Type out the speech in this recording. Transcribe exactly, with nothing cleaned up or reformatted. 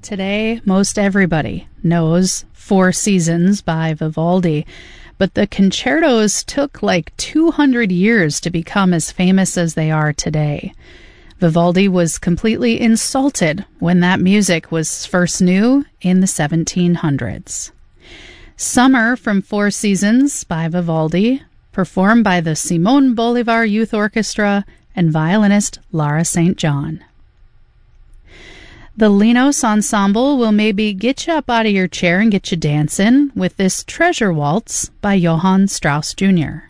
Today, most everybody knows Four Seasons by Vivaldi, but the concertos took like two hundred years to become as famous as they are today. Vivaldi was completely insulted when that music was first new in the seventeen hundreds. Summer from Four Seasons by Vivaldi, performed by the Simon Bolivar Youth Orchestra and violinist Lara Saint John. The Linos Ensemble will maybe get you up out of your chair and get you dancing with this Treasure Waltz by Johann Strauss Junior